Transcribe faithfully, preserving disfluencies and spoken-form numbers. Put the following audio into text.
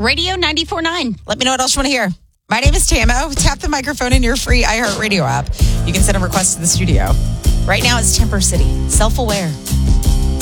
Radio ninety-four point nine. Let me know what else you want to hear. My name is Tamo. Tap the microphone in your free iHeartRadio app. You can send a request to the studio. Right now it's Temper City. Self-aware.